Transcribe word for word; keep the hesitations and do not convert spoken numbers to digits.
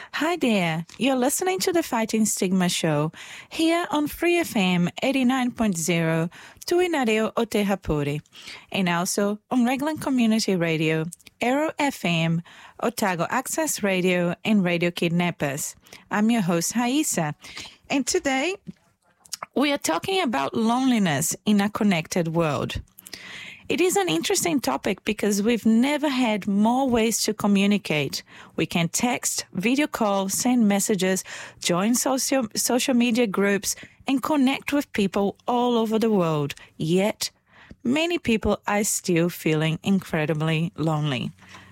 Hi there. You're listening to the Fighting Stigma Show here on Free F M eighty-nine point zero, Tuinareo o Terrapure, and also on Reglan Community Radio, Aero F M, Otago Access Radio, and Radio Kidnappers. I'm your host, Raissa, and today we are talking about loneliness in a connected world. It is an interesting topic because we've never had more ways to communicate. We can text, video call, send messages, join social, social media groups, and connect with people all over the world. Yet, many people are still feeling incredibly lonely.